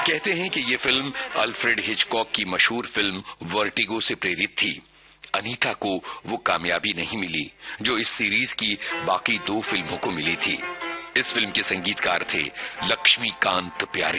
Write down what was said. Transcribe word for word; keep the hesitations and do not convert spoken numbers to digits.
कहते हैं कि ये फिल्म अल्फ्रेड हिचकॉक की मशहूर फिल्म वर्टिगो से प्रेरित थी। अनीता को वो कामयाबी नहीं मिली जो इस सीरीज की बाकी दो फिल्मों को मिली थी। इस फिल्म के संगीतकार थे लक्ष्मीकांत प्यारे।